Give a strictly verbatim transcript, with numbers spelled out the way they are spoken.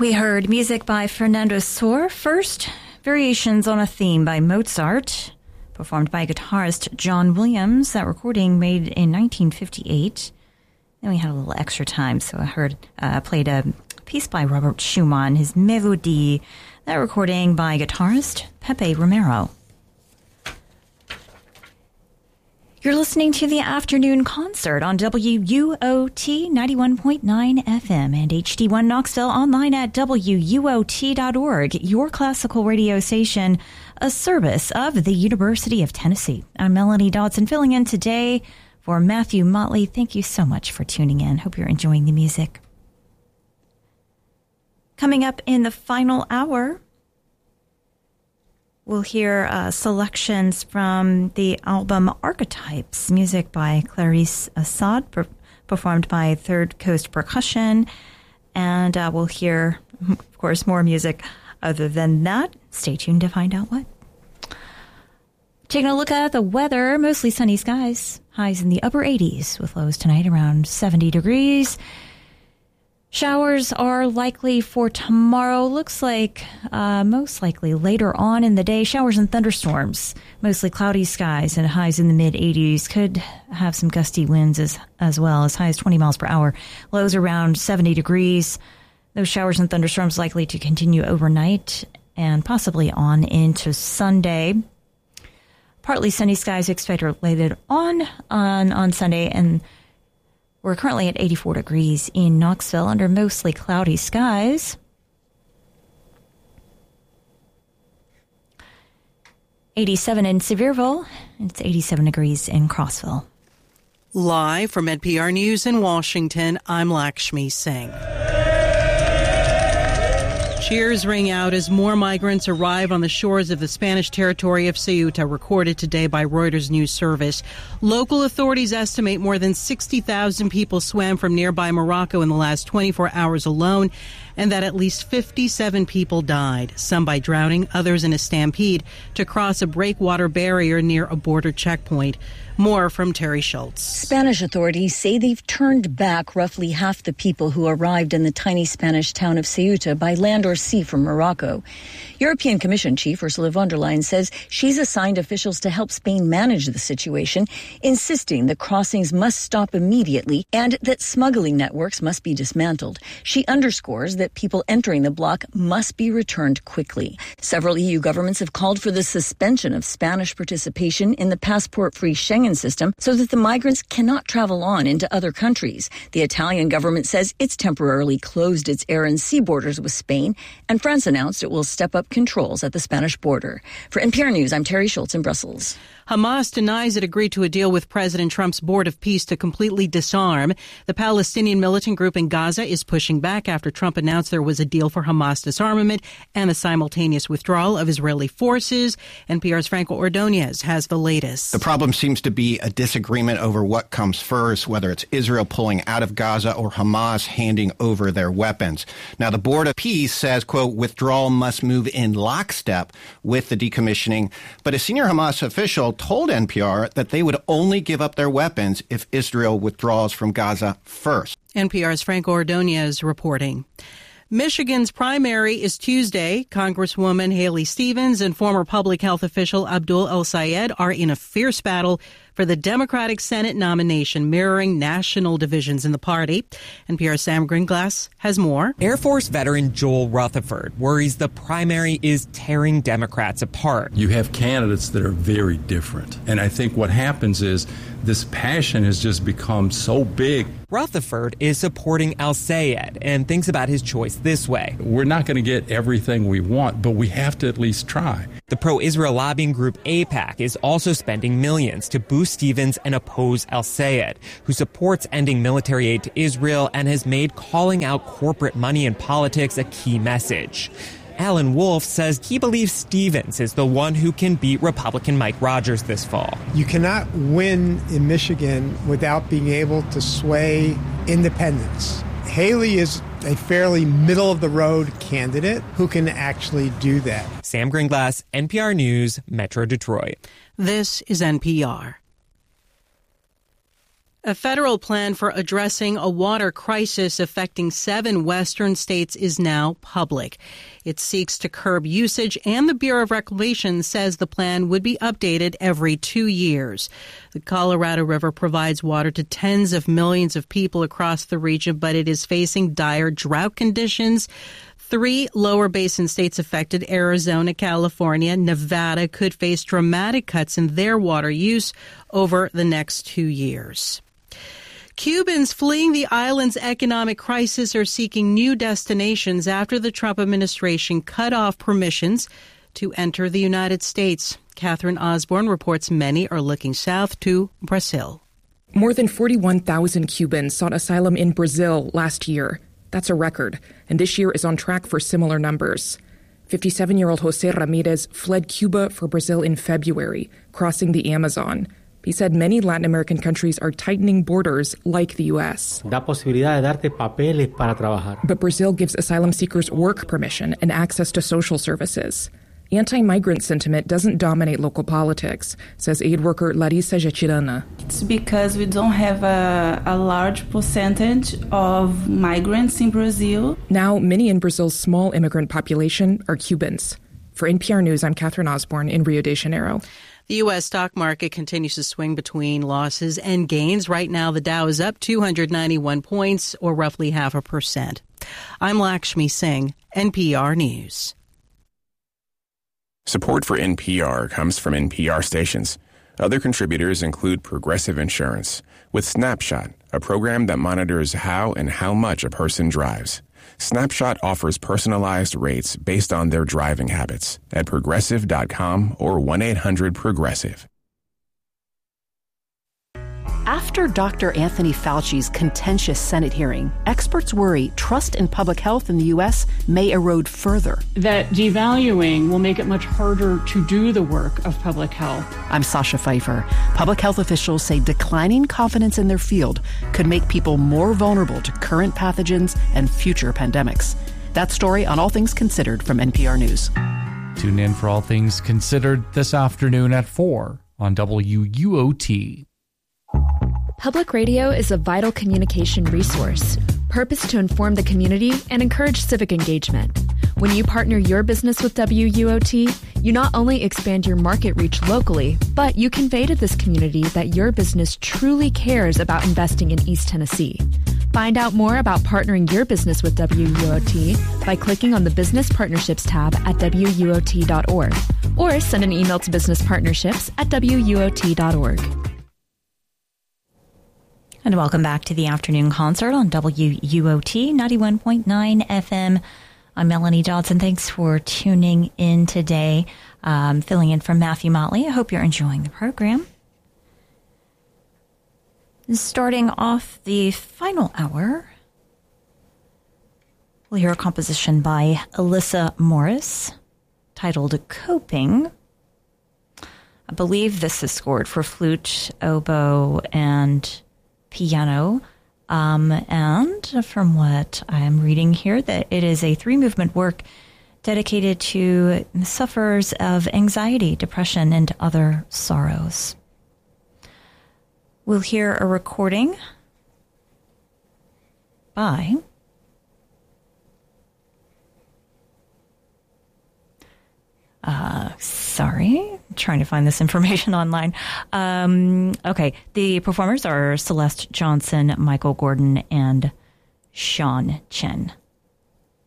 We heard music by Fernando Sor. First, Variations on a Theme by Mozart, performed by guitarist John Williams. That recording made in nineteen fifty-eight. Then we had a little extra time, so I heard uh, played a piece by Robert Schumann, his Mélodie. That recording by guitarist Pepe Romero. You're listening to the afternoon concert on W U O T ninety-one point nine F M and H D one Knoxville, online at W U O T dot org, your classical radio station, a service of the University of Tennessee. I'm Melanie Dodson, filling in today for Matthew Motley. Thank you so much for tuning in. Hope you're enjoying the music. Coming up in the final hour, we'll hear uh, selections from the album Archetypes, music by Clarice Assad, per- performed by Third Coast Percussion. And uh, we'll hear, of course, more music other than that. Stay tuned to find out what. Taking a look at the weather, mostly sunny skies. Highs in the upper eighties with lows tonight around seventy degrees. Showers are likely for tomorrow. Looks like uh, most likely later on in the day. Showers and thunderstorms. Mostly cloudy skies and highs in the mid-eighties. Could have some gusty winds as, as well, as high as twenty miles per hour. Lows around seventy degrees. Those showers and thunderstorms likely to continue overnight and possibly on into Sunday. Partly sunny skies expected later on on, on Sunday, and we're currently at eighty-four degrees in Knoxville under mostly cloudy skies. eighty-seven in Sevierville. It's eighty-seven degrees in Crossville. Live from N P R News in Washington, I'm Lakshmi Singh. Cheers ring out as more migrants arrive on the shores of the Spanish territory of Ceuta, recorded today by Reuters News Service. Local authorities estimate more than sixty thousand people swam from nearby Morocco in the last twenty-four hours alone, and that at least fifty-seven people died, some by drowning, others in a stampede to cross a breakwater barrier near a border checkpoint. More from Terry Schultz. Spanish authorities say they've turned back roughly half the people who arrived in the tiny Spanish town of Ceuta by land or sea from Morocco. European Commission Chief Ursula von der Leyen says she's assigned officials to help Spain manage the situation, insisting that crossings must stop immediately and that smuggling networks must be dismantled. She underscores that people entering the bloc must be returned quickly. Several E U governments have called for the suspension of Spanish participation in the passport-free Schengen system so that the migrants cannot travel on into other countries. The Italian government says it's temporarily closed its air and sea borders with Spain, and France announced it will step up controls at the Spanish border. For N P R News, I'm Terry Schultz in Brussels. Hamas denies it agreed to a deal with President Trump's Board of Peace to completely disarm. The Palestinian militant group in Gaza is pushing back after Trump announced there was a deal for Hamas disarmament and a simultaneous withdrawal of Israeli forces. N P R's Franco Ordonez has the latest. The problem seems to be a disagreement over what comes first, whether it's Israel pulling out of Gaza or Hamas handing over their weapons. Now, the Board of Peace says, quote, withdrawal must move in lockstep with the decommissioning. But a senior Hamas official told N P R that they would only give up their weapons if Israel withdraws from Gaza first. N P R's Franco Ordonez reporting. Michigan's primary is Tuesday. Congresswoman Haley Stevens and former public health official Abdul El-Sayed are in a fierce battle for the Democratic Senate nomination, mirroring national divisions in the party. N P R's Sam Gringlass has more. Air Force veteran Joel Rutherford worries the primary is tearing Democrats apart. You have candidates that are very different. And I think what happens is this passion has just become so big. Rutherford is supporting El-Sayed and thinks about his choice this way. We're not going to get everything we want, but we have to at least try. The pro-Israel lobbying group AIPAC is also spending millions to boost Stevens and oppose El-Sayed, who supports ending military aid to Israel and has made calling out corporate money in politics a key message. Alan Wolf says he believes Stevens is the one who can beat Republican Mike Rogers this fall. You cannot win in Michigan without being able to sway independents. Haley is a fairly middle-of-the-road candidate who can actually do that. Sam Gringlass, N P R News, Metro Detroit. This is N P R. A federal plan for addressing a water crisis affecting seven western states is now public. It seeks to curb usage, and the Bureau of Reclamation says the plan would be updated every two years. The Colorado River provides water to tens of millions of people across the region, but it is facing dire drought conditions. Three lower basin states affected, Arizona, California, Nevada, could face dramatic cuts in their water use over the next two years. Cubans fleeing the island's economic crisis are seeking new destinations after the Trump administration cut off permissions to enter the United States. Catherine Osborne reports many are looking south to Brazil. More than forty-one thousand Cubans sought asylum in Brazil last year. That's a record, and this year is on track for similar numbers. fifty-seven-year-old Jose Ramirez fled Cuba for Brazil in February, crossing the Amazon. He said many Latin American countries are tightening borders like the U S. Da posibilidad de darte papeles para trabajar. But Brazil gives asylum seekers work permission and access to social services. Anti-migrant sentiment doesn't dominate local politics, says aid worker Larissa Jatirana. It's because we don't have a, a large percentage of migrants in Brazil. Now, many in Brazil's small immigrant population are Cubans. For N P R News, I'm Catherine Osborne in Rio de Janeiro. The U S stock market continues to swing between losses and gains. Right now, the Dow is up two hundred ninety-one points, or roughly half a percent. I'm Lakshmi Singh, N P R News. Support for N P R comes from N P R stations. Other contributors include Progressive Insurance, with Snapshot, a program that monitors how and how much a person drives. Snapshot offers personalized rates based on their driving habits at progressive dot com or one eight hundred progressive. After Doctor Anthony Fauci's contentious Senate hearing, experts worry trust in public health in the U S may erode further. That devaluing will make it much harder to do the work of public health. I'm Sasha Pfeiffer. Public health officials say declining confidence in their field could make people more vulnerable to current pathogens and future pandemics. That story on All Things Considered from N P R News. Tune in for All Things Considered this afternoon at four on W U O T. Public radio is a vital communication resource, purposed to inform the community and encourage civic engagement. When you partner your business with W U O T, you not only expand your market reach locally, but you convey to this community that your business truly cares about investing in East Tennessee. Find out more about partnering your business with W U O T by clicking on the Business Partnerships tab at W U O T dot org, or send an email to businesspartnerships at W U O T dot org. And welcome back to the afternoon concert on W U O T ninety-one point nine F M. I'm Melanie Dodson. Thanks for tuning in today. Um, filling in from Matthew Motley. I hope you're enjoying the program. Starting off the final hour, we'll hear a composition by Alyssa Morris titled Coping. I believe this is scored for flute, oboe, and piano, um, and from what I'm reading here, that it is a three-movement work dedicated to sufferers of anxiety, depression, and other sorrows. We'll hear a recording by Uh, sorry, I'm trying to find this information online. Um, okay, the performers are Celeste Johnson, Michael Gordon, and Sean Chen.